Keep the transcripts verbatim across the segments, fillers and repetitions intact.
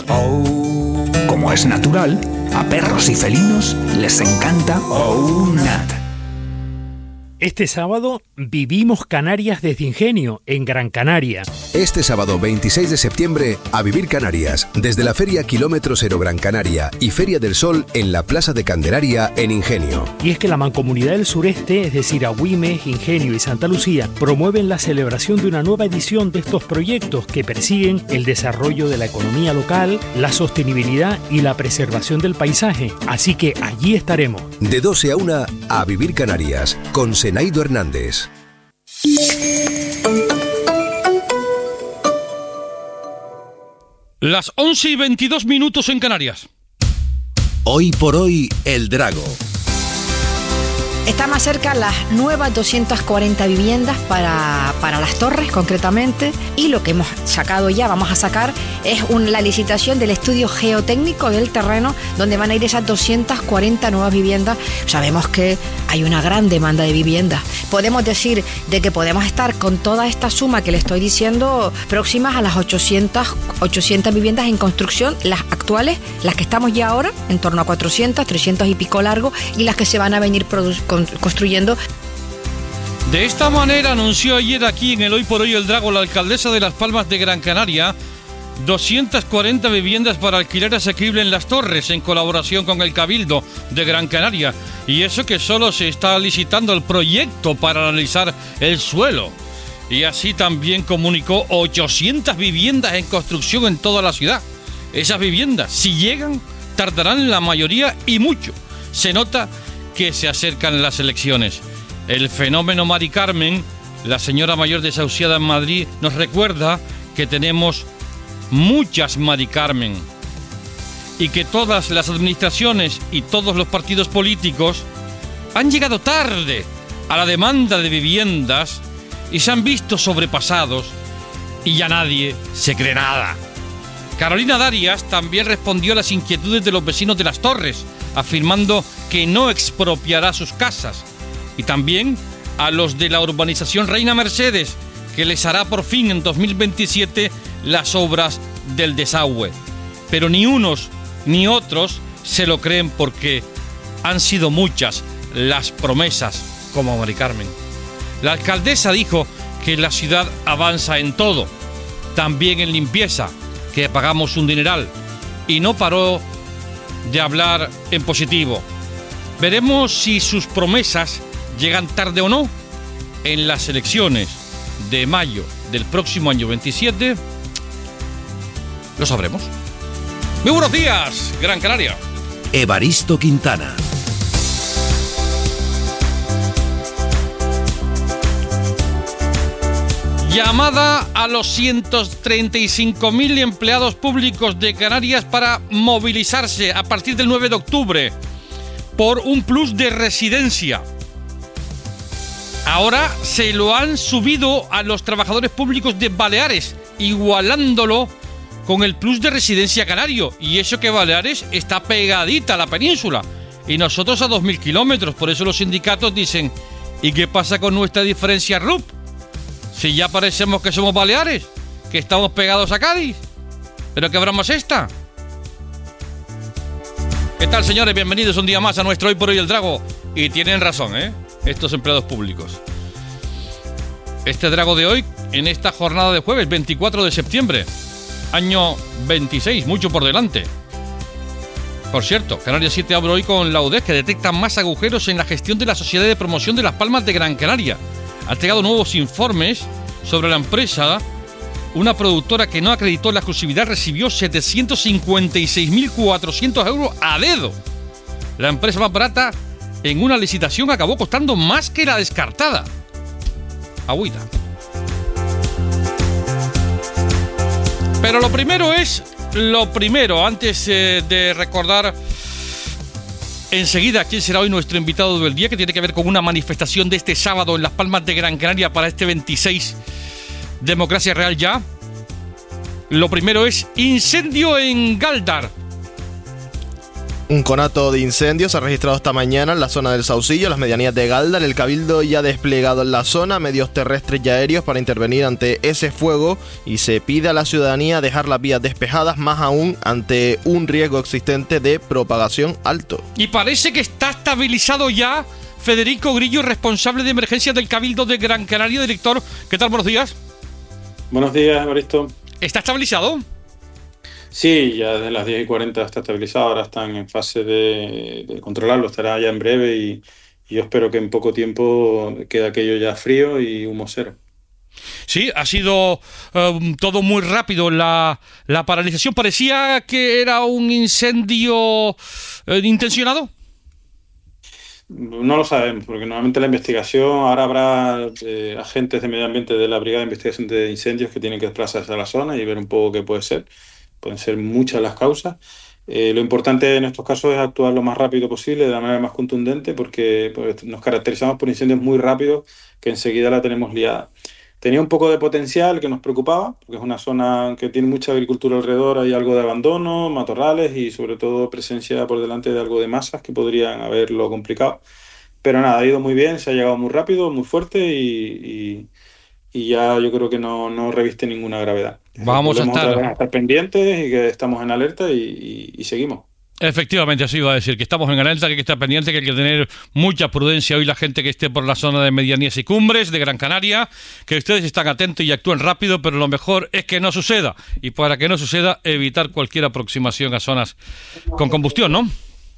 Oh. Como es natural, a perros y felinos les encanta Oh Nat. Este sábado vivimos Canarias desde Ingenio, en Gran Canaria. Este sábado veintiséis de septiembre, a vivir Canarias, desde la Feria Kilómetro Cero Gran Canaria y Feria del Sol en la Plaza de Candelaria, en Ingenio. Y es que la Mancomunidad del Sureste, es decir, Agüimes, Ingenio y Santa Lucía, promueven la celebración de una nueva edición de estos proyectos que persiguen el desarrollo de la economía local, la sostenibilidad y la preservación del paisaje. Así que allí estaremos. De doce a una, a vivir Canarias, con Senaido Hernández. Las once y veintidós minutos en Canarias. Hoy por hoy, El Drago. Está más cerca las nuevas doscientas cuarenta viviendas para, para las torres, concretamente, y lo que hemos sacado ya, vamos a sacar, es un, la licitación del estudio geotécnico del terreno, donde van a ir esas doscientas cuarenta nuevas viviendas. Sabemos que hay una gran demanda de viviendas. Podemos decir de que podemos estar con toda esta suma que le estoy diciendo próximas a las ochocientas, ochocientas viviendas en construcción, las actuales, las que estamos ya ahora, en torno a cuatrocientas, trescientas y pico largo, y las que se van a venir produciendo construyendo. De esta manera anunció ayer aquí en el Hoy por Hoy El Drago la alcaldesa de Las Palmas de Gran Canaria doscientas cuarenta viviendas para alquiler asequible en Las Torres en colaboración con el Cabildo de Gran Canaria, y eso que solo se está licitando el proyecto para analizar el suelo. Y así también comunicó ochocientas viviendas en construcción en toda la ciudad. Esas viviendas, si llegan, tardarán la mayoría y mucho. Se nota que se acercan las elecciones. El fenómeno Mari Carmen, la señora mayor desahuciada en Madrid, nos recuerda que tenemos muchas Mari Carmen y que todas las administraciones y todos los partidos políticos han llegado tarde a la demanda de viviendas y se han visto sobrepasados y ya nadie se cree nada. Carolina Darias también respondió a las inquietudes de los vecinos de Las Torres, afirmando que no expropiará sus casas, y también a los de la urbanización Reina Mercedes, que les hará por fin en dos mil veintisiete las obras del desagüe. Pero ni unos ni otros se lo creen, porque han sido muchas las promesas como Mari Carmen. La alcaldesa dijo que la ciudad avanza en todo, también en limpieza, que pagamos un dineral, y no paró de hablar en positivo. Veremos si sus promesas llegan tarde o no. En las elecciones de mayo del próximo año veintisiete lo sabremos. Muy buenos días, Gran Canaria. Evaristo Quintana. Llamada a los ciento treinta y cinco mil empleados públicos de Canarias para movilizarse a partir del nueve de octubre por un plus de residencia. Ahora se lo han subido a los trabajadores públicos de Baleares, igualándolo con el plus de residencia canario. Y eso que Baleares está pegadita a la península y nosotros a dos mil kilómetros. Por eso los sindicatos dicen: ¿y qué pasa con nuestra diferencia R U P? Si ya parecemos que somos Baleares, que estamos pegados a Cádiz. ¿Pero qué broma es esta? ¿Qué tal, señores? Bienvenidos un día más a nuestro Hoy por Hoy El Drago. Y tienen razón, ¿eh? Estos empleados públicos. Este Drago de hoy, en esta jornada de jueves, veinticuatro de septiembre, año veintiséis, mucho por delante. Por cierto, Canarias siete abre hoy con la U D E C, que detecta más agujeros en la gestión de la Sociedad de Promoción de Las Palmas de Gran Canaria. Ha entregado nuevos informes sobre la empresa. Una productora que no acreditó la exclusividad recibió setecientos cincuenta y seis mil cuatrocientos euros a dedo. La empresa más barata en una licitación acabó costando más que la descartada. Agüita. Pero lo primero es lo primero. Antes eh, de recordar enseguida quién será hoy nuestro invitado del día, que tiene que ver con una manifestación de este sábado en Las Palmas de Gran Canaria para este veintiséis, Democracia Real Ya. Lo primero es incendio en Galdar. Un conato de incendios se ha registrado esta mañana en la zona del Saucillo, las medianías de Galdar. El Cabildo ya ha desplegado en la zona medios terrestres y aéreos para intervenir ante ese fuego y se pide a la ciudadanía dejar las vías despejadas, más aún ante un riesgo existente de propagación alto. Y parece que está estabilizado ya Federico Grillo, responsable de emergencias del Cabildo de Gran Canaria. Director, ¿qué tal? Buenos días. Buenos días, Evaristo. ¿Está estabilizado? Sí, ya desde las diez y cuarenta está estabilizado, ahora están en fase de, de controlarlo, estará ya en breve y, y yo espero que en poco tiempo quede aquello ya frío y humo cero. Sí, ha sido um, todo muy rápido. La, la paralización parecía que era un incendio eh, intencionado. No lo sabemos, porque normalmente la investigación, ahora habrá eh, agentes de medio ambiente de la Brigada de Investigación de Incendios que tienen que desplazarse a la zona y ver un poco qué puede ser. Pueden ser muchas las causas. Eh, lo importante en estos casos es actuar lo más rápido posible, de la manera más contundente, porque pues, nos caracterizamos por incendios muy rápidos que enseguida la tenemos liada. Tenía un poco de potencial que nos preocupaba, porque es una zona que tiene mucha agricultura alrededor, hay algo de abandono, matorrales y sobre todo presencia por delante de algo de masas que podrían haberlo complicado. Pero nada, ha ido muy bien, se ha llegado muy rápido, muy fuerte y, y, y ya yo creo que no, no reviste ninguna gravedad. Vamos a estar... a estar pendientes y que estamos en alerta y, y, y seguimos. Efectivamente, así iba a decir, que estamos en alerta, que hay que estar pendiente, que hay que tener mucha prudencia hoy la gente que esté por la zona de medianías y cumbres de Gran Canaria, que ustedes están atentos y actúen rápido, pero lo mejor es que no suceda. Y para que no suceda, evitar cualquier aproximación a zonas con combustión, ¿no?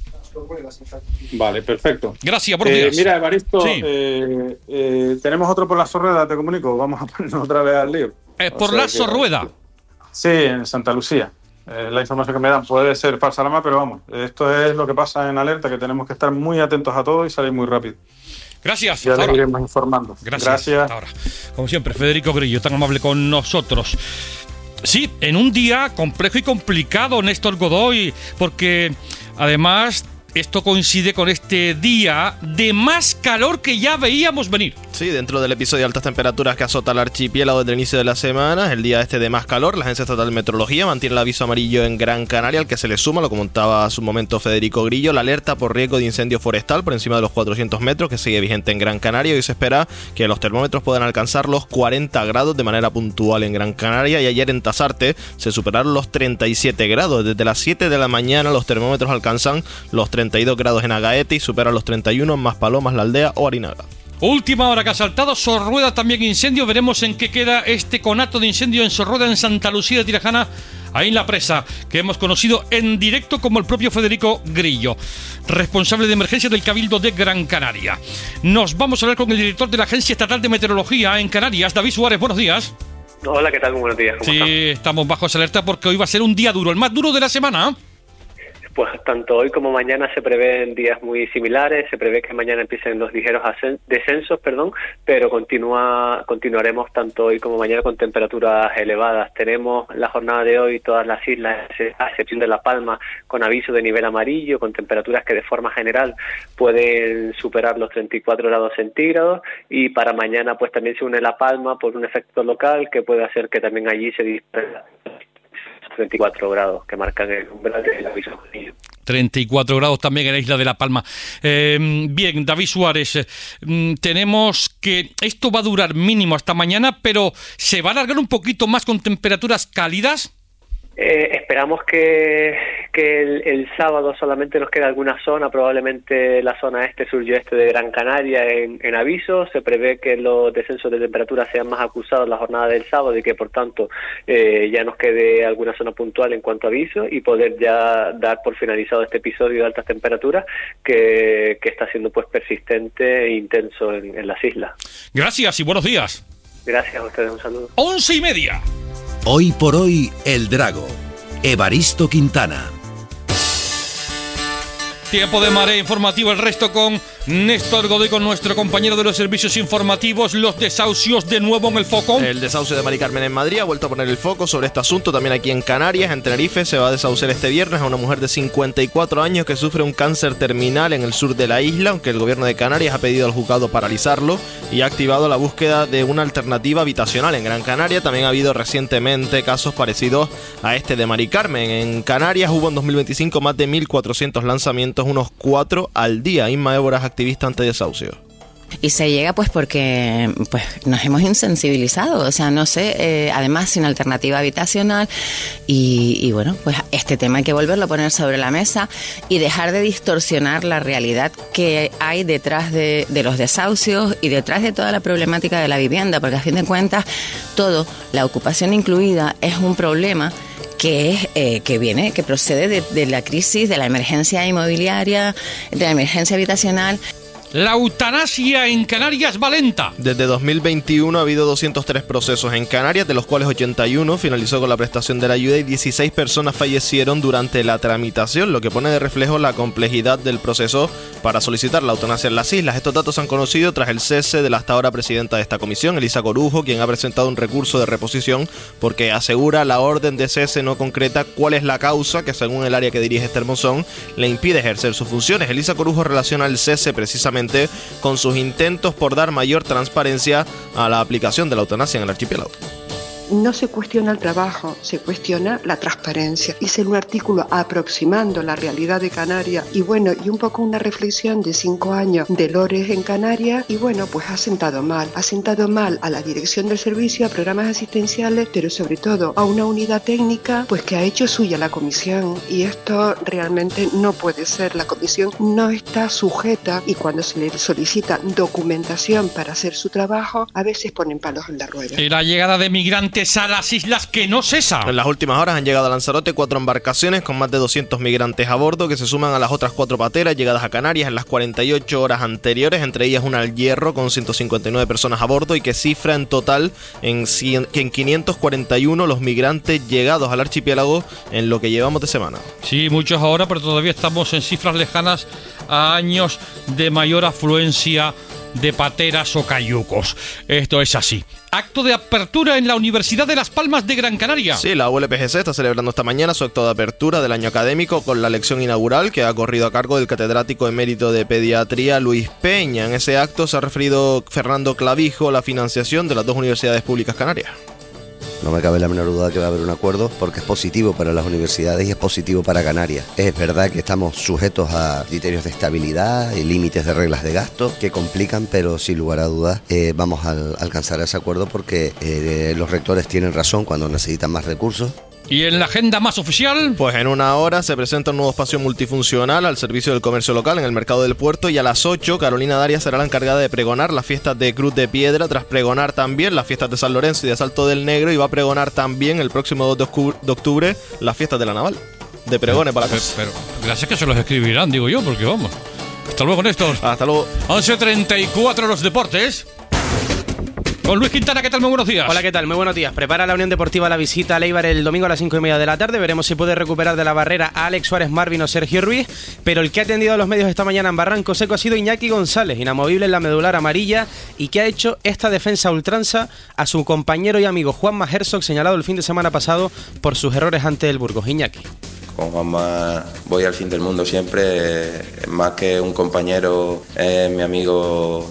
Vale, perfecto. Gracias, buenos días. Eh, mira, Evaristo, sí. eh, eh, tenemos otro por la Sorrueda, te comunico, vamos a ponernos otra vez al lío. Eh, ¿Por la Sorrueda? Sí, en Santa Lucía. Eh, la información que me dan puede ser falsa la más, pero vamos, esto es lo que pasa en alerta, que tenemos que estar muy atentos a todo y salir muy rápido. Gracias. Ya les iremos informando. Gracias. Gracias. Hasta ahora. Como siempre, Federico Grillo, tan amable con nosotros. Sí, en un día complejo y complicado, Néstor Godoy, porque además esto coincide con este día de más calor que ya veíamos venir. Sí, dentro del episodio de altas temperaturas que azota el archipiélago desde el inicio de la semana, el día este de más calor, la Agencia Estatal de Meteorología mantiene el aviso amarillo en Gran Canaria, al que se le suma, lo comentaba hace un momento Federico Grillo, la alerta por riesgo de incendio forestal por encima de los cuatrocientos metros, que sigue vigente en Gran Canaria. Hoy se espera que los termómetros puedan alcanzar los cuarenta grados de manera puntual en Gran Canaria, y ayer en Tasarte se superaron los treinta y siete grados. Desde las siete de la mañana los termómetros alcanzan los treinta y dos grados en Agaete y superan los treinta y uno en Maspalomas, La Aldea o Arinaga. Última hora que ha saltado, Sorrueda también incendio. Veremos en qué queda este conato de incendio en Sorrueda, en Santa Lucía de Tirajana, ahí en la presa, que hemos conocido en directo como el propio Federico Grillo, responsable de emergencias del Cabildo de Gran Canaria. Nos vamos a hablar con el director de la Agencia Estatal de Meteorología en Canarias, David Suárez. Buenos días. Hola, ¿qué tal? Buenos días. ¿Cómo sí, están? Estamos bajo esa alerta porque hoy va a ser un día duro, el más duro de la semana. Pues tanto hoy como mañana se prevén días muy similares. Se prevé que mañana empiecen los ligeros descensos, perdón, pero continúa, continuaremos tanto hoy como mañana con temperaturas elevadas. Tenemos la jornada de hoy todas las islas, a excepción de La Palma, con aviso de nivel amarillo, con temperaturas que de forma general pueden superar los treinta y cuatro grados centígrados, y para mañana pues también se une La Palma por un efecto local que puede hacer que también allí se dispare treinta y cuatro grados que marcan el umbral del aviso amarillo. treinta y cuatro grados también en la isla de La Palma. Eh, bien, David Suárez, eh, tenemos que esto va a durar mínimo hasta mañana, pero ¿se va a alargar un poquito más con temperaturas cálidas? Eh, esperamos que, que el, el sábado solamente nos quede alguna zona, probablemente la zona este, sur y este de Gran Canaria en, en aviso. Se prevé que los descensos de temperatura sean más acusados la jornada del sábado y que por tanto eh, ya nos quede alguna zona puntual en cuanto a aviso y poder ya dar por finalizado este episodio de altas temperaturas que, que está siendo pues persistente e intenso en, en las islas. Gracias y buenos días. Gracias a ustedes, un saludo. Once y media. Hoy por hoy, El Drago. Evaristo Quintana. Tiempo de marea informativo, el resto con Néstor Godoy con nuestro compañero de los servicios informativos. Los desahucios de nuevo en el foco. El desahucio de Mari Carmen en Madrid ha vuelto a poner el foco sobre este asunto. También aquí en Canarias, en Tenerife, se va a desahuciar este viernes a una mujer de cincuenta y cuatro años que sufre un cáncer terminal en el sur de la isla, aunque el gobierno de Canarias ha pedido al juzgado paralizarlo y ha activado la búsqueda de una alternativa habitacional. En Gran Canaria también ha habido recientemente casos parecidos a este de Mari Carmen. En Canarias hubo en dos mil veinticinco más de mil cuatrocientos lanzamientos, unos cuatro al día. Inma Éboras, activista anti-desahucio. Y se llega pues porque pues nos hemos insensibilizado, o sea, no sé, eh, además sin alternativa habitacional y, y bueno, pues este tema hay que volverlo a poner sobre la mesa y dejar de distorsionar la realidad que hay detrás de, de los desahucios y detrás de toda la problemática de la vivienda, porque a fin de cuentas todo, la ocupación incluida, es un problema que es eh, que viene, que procede de, de la crisis, de la emergencia inmobiliaria, de la emergencia habitacional. La eutanasia en Canarias va lenta. Desde dos mil veintiuno ha habido doscientos tres procesos en Canarias, de los cuales ochenta y uno finalizó con la prestación de la ayuda y dieciséis personas fallecieron durante la tramitación, lo que pone de reflejo la complejidad del proceso para solicitar la eutanasia en las islas. Estos datos se han conocido tras el cese de la hasta ahora presidenta de esta comisión, Elisa Corujo, quien ha presentado un recurso de reposición porque asegura la orden de cese no concreta cuál es la causa que, según el área que dirige Esther Monzón, le impide ejercer sus funciones. Elisa Corujo relaciona el cese precisamente con sus intentos por dar mayor transparencia a la aplicación de la eutanasia en el archipiélago. No se cuestiona el trabajo, se cuestiona la transparencia. Hice un artículo aproximando la realidad de Canarias y bueno, y un poco una reflexión de cinco años de Lores en Canarias y bueno, pues ha sentado mal. Ha sentado mal a la dirección del servicio, a programas asistenciales, pero sobre todo a una unidad técnica pues que ha hecho suya la comisión y esto realmente no puede ser. La comisión no está sujeta y cuando se le solicita documentación para hacer su trabajo, a veces ponen palos en la rueda. Y la llegada de migrantes a las islas que no cesa. En las últimas horas han llegado a Lanzarote cuatro embarcaciones con más de doscientos migrantes a bordo que se suman a las otras cuatro pateras llegadas a Canarias en las cuarenta y ocho horas anteriores, entre ellas una al Hierro con ciento cincuenta y nueve personas a bordo y que cifra en total en, cien, en quinientos cuarenta y uno los migrantes llegados al archipiélago en lo que llevamos de semana. Sí, muchos ahora, pero todavía estamos en cifras lejanas a años de mayor afluencia de pateras o cayucos. Esto es así. Acto de apertura en la Universidad de Las Palmas de Gran Canaria. Sí, la U L P G C está celebrando esta mañana su acto de apertura del año académico con la lección inaugural que ha corrido a cargo del catedrático emérito de pediatría Luis Peña. En ese acto se ha referido Fernando Clavijo a la financiación de las dos universidades públicas canarias. No me cabe la menor duda que va a haber un acuerdo porque es positivo para las universidades y es positivo para Canarias. Es verdad que estamos sujetos a criterios de estabilidad y límites de reglas de gasto que complican, pero sin lugar a dudas eh, vamos a alcanzar ese acuerdo porque eh, los rectores tienen razón cuando necesitan más recursos. ¿Y en la agenda más oficial? Pues en una hora se presenta un nuevo espacio multifuncional al servicio del comercio local en el mercado del puerto y a las ocho Carolina Darias será la encargada de pregonar las fiestas de Cruz de Piedra, tras pregonar también las fiestas de San Lorenzo y de Salto del Negro, y va a pregonar también el próximo dos de octubre las fiestas de la Naval. De pregones para la pero, pero gracias que se los escribirán, digo yo, porque vamos. Hasta luego, Néstor. Hasta luego. once treinta y cuatro los deportes. Con Luis Quintana, ¿qué tal? Muy buenos días. Hola, ¿qué tal? Muy buenos días. Prepara la Unión Deportiva la visita a Leibar el domingo a las cinco y media de la tarde. Veremos si puede recuperar de la barrera a Alex Suárez, Marvin o Sergio Ruiz. Pero el que ha atendido a los medios esta mañana en Barranco Seco ha sido Iñaki González, inamovible en la medular amarilla, y que ha hecho esta defensa a ultranza a su compañero y amigo Juanma Herzog, señalado el fin de semana pasado por sus errores ante el Burgos. Iñaki. Con Juanma voy al fin del mundo siempre, más que un compañero, es mi amigo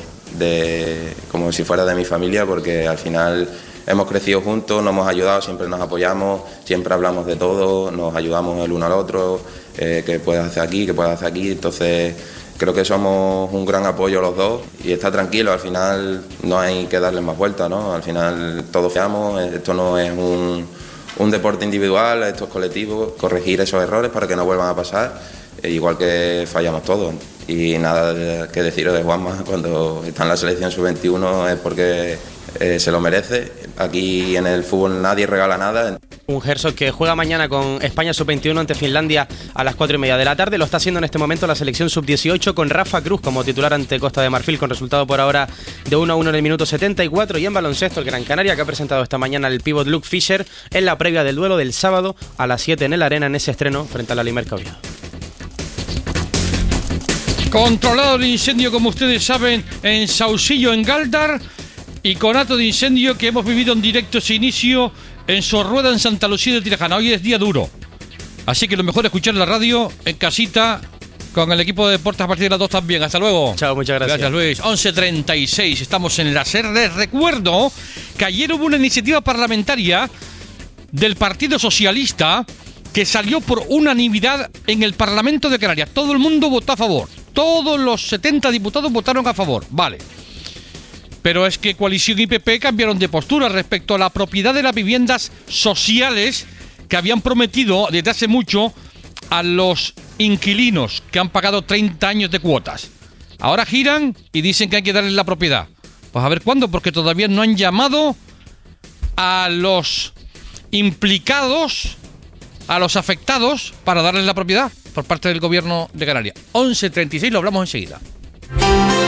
de como si fuera de mi familia, porque al final hemos crecido juntos, nos hemos ayudado, siempre nos apoyamos, siempre hablamos de todo, nos ayudamos el uno al otro, eh, qué puedes hacer aquí, qué puedes hacer aquí, entonces creo que somos un gran apoyo los dos y está tranquilo, al final no hay que darle más vueltas, ¿no? Al final todos fallamos, esto no es un, un deporte individual, esto es colectivo, corregir esos errores para que no vuelvan a pasar, eh, igual que fallamos todos. Y nada que deciros de Juanma, cuando está en la selección sub veintiuno es porque eh, se lo merece. Aquí en el fútbol nadie regala nada. Un Herzog que juega mañana con España sub veintiuno ante Finlandia a las cuatro y media de la tarde. Lo está haciendo en este momento la selección sub dieciocho con Rafa Cruz como titular ante Costa de Marfil, con resultado por ahora de uno a uno en el minuto setenta y cuatro. Y en baloncesto el Gran Canaria, que ha presentado esta mañana el pívot Luke Fisher en la previa del duelo del sábado a las siete en el Arena, en ese estreno frente a la Limerca Oviedo. Controlado el incendio, como ustedes saben, en Sausillo, en Galdar, y conato de incendio que hemos vivido en directo ese inicio en Sorrueda, en Santa Lucía de Tirajana. Hoy es día duro, así que lo mejor es escuchar la radio en casita con el equipo de deportes a partir de las dos también. Hasta luego. Chao, muchas gracias. Gracias, Luis. once treinta y seis, estamos en la SER. Les recuerdo que ayer hubo una iniciativa parlamentaria del Partido Socialista que salió por unanimidad en el Parlamento de Canarias. Todo el mundo votó a favor. Todos los setenta diputados votaron a favor. Vale. Pero es que Coalición y P P cambiaron de postura respecto a la propiedad de las viviendas sociales que habían prometido desde hace mucho a los inquilinos que han pagado treinta años de cuotas. Ahora giran y dicen que hay que darles la propiedad. Pues a ver cuándo, porque todavía no han llamado a los implicados, a los afectados, para darles la propiedad por parte del gobierno de Canarias. once treinta y seis, lo hablamos enseguida.